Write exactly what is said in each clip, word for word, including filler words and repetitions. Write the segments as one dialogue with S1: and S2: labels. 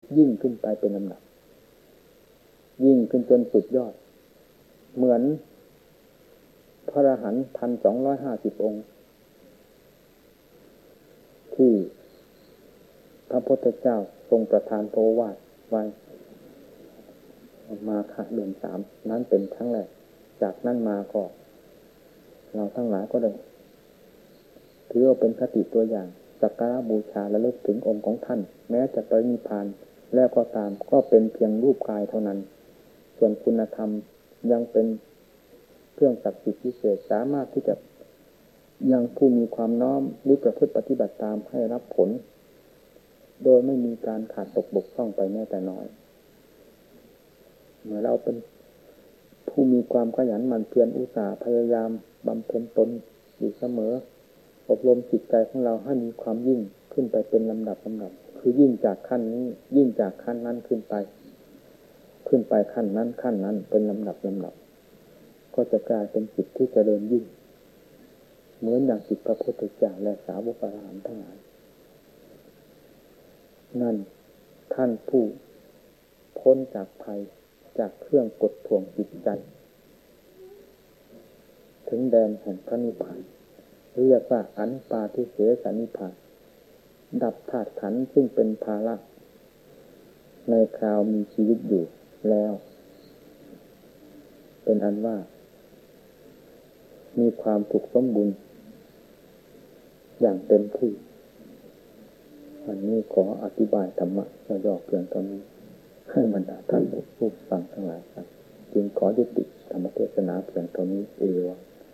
S1: ยิ่งขึ้นไปเป็นลำดับยิ่งขึ้นจนสุดยอดเหมือนพระอรหันต์พันสองร้อยห้าสิบองค์ที่พระพุทธเจ้าทรงประทานโอวาทไว้มาฆะเดือนสามนั้นเป็นครั้งแรกจากนั้นมาก็เราทั้งหลายก็ได้ถือว่าเป็นคติตัวอย่างสักการะบูชาและลึกถึงองค์ของท่านแม้จะปรินิพพานแล้วก็ตามก็เป็นเพียงรูปกายเท่านั้นส่วนคุณธรรมยังเป็นเครื่องศักดิ์สิทธิ์พิเศษสามารถที่จะยังผู้มีความน้อมหรือประพฤติปฏิบัติตามให้รับผลโดยไม่มีการขาดตกบกพร่องไปแม้แต่น้อยเมื่อเราเป็นผู้มีความขยันหมั่นเพียรอุตสาห์พยายามบำเพ็ญตนอยู่เสมออบรมจิตใจของเราให้มีความยิ่งขึ้นไปเป็นลำดับลำดับคือยิ่งจากขั้นนี้ยิ่งจากขั้นนั้นขึ้นไปขึ้นไปขั้นนั้นขั้นนั้นเป็นลำดับลำดับก็จะกลายเป็นจิตที่เจริญยิ่งเหมือนอย่างจิตพระพุทธเจ้าและสาวกอรหันต์ทั้งหลายนั่นท่านผู้พ้นจากภัยจากเครื่องกดท่วงจิตใจถึงแดนแห่งพระนิพพานเรียกว่าอนุปาทิเสสนิพพานดับธาตุขันธ์ซึ่งเป็นภาระในคราวมีชีวิตอยู่แล้วเป็นอันว่ามีความถูกสมบูรณ์อย่างเต็มที่วันนี้ขออธิบายธรรมะย่อๆเพียงเท่านี้ให้บรรดาท่านผู้ฟังทั้งหลายครับจึงขอยุติธรรมเทศนาเพียงเท่านี้เอวะ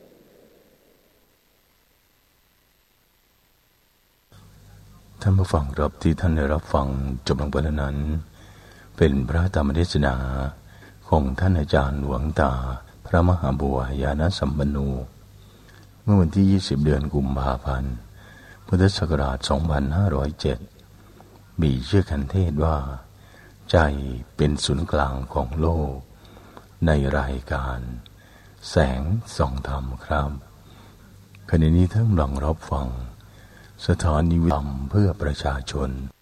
S2: ท่านผู้ฟังครับที่ท่านได้รับฟังจบลงไปแล้วนั้นเป็นพระธรรมเทศนาของท่านอาจารย์หลวงตาพระมหาบัวยานสัมปันโนเมื่อวันที่ยี่สิบเดือนกุมภาพันธ์พุทธศักราชสองพันห้าร้อยเจ็ดมีชื่อคันเทศว่าใจเป็นศูนย์กลางของโลกในรายการแสงส่องธรรมครับขณะนี้ท่านกำลังรับฟังสถานีวิทยุเพื่อประชาชน